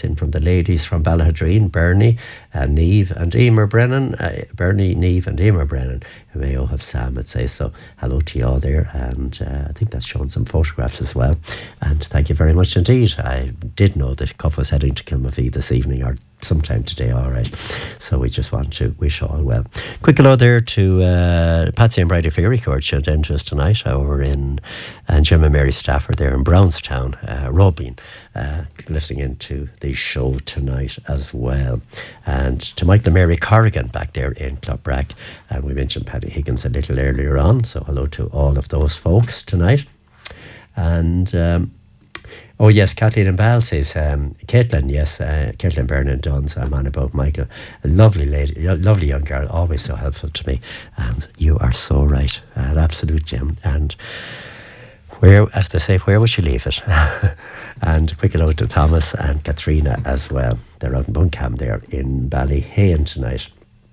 in from the ladies from Ballahadreen, Bernie, Neve and Emer Brennan. Bernie, Neve and Emer Brennan. You may all have Sam would say so. Hello to you all there, and I think that's shown some photographs as well. And thank you very much indeed. I did know that Cup was heading to Kilmavie this evening, or sometime today, all right. So we just want to wish all well. Quick hello there to Patsy and Bridie Fairy Court and interest tonight over in, and Jim and Mary Stafford there in Brownstown, Robin, listening into the show tonight as well. And to Michael and Mary Corrigan back there in Clonbrack. And we mentioned Paddy Higgins a little earlier on, so hello to all of those folks tonight. And oh yes, Kathleen and Ball says, Caitlin, yes, Caitlin Vernon Duns, I'm on about Michael. A lovely lady, lovely young girl, always so helpful to me. And you are so right, an absolute gem. And where, as they say, where would you leave it? And quick hello to Thomas and Katrina as well. They're out in Buncombe there in Ballyhane tonight.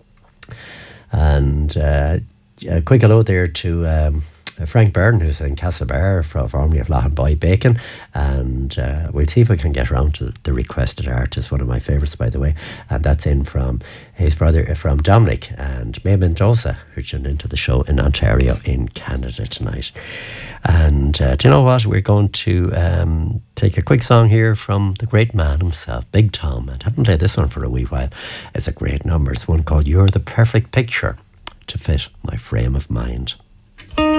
And a quick hello there to Frank Byrne, who's in Castlebar, formerly of Lahan Boy Bacon, and we'll see if we can get around to the requested artist, one of my favourites, by the way, and that's in from his brother, from Dominic and May Mendoza, who tuned into the show in Ontario in Canada tonight. And do you know what? We're going to take a quick song here from the great man himself, Big Tom, and I haven't played this one for a wee while. It's a great number. It's one called You're the Perfect Picture to Fit My Frame of Mind.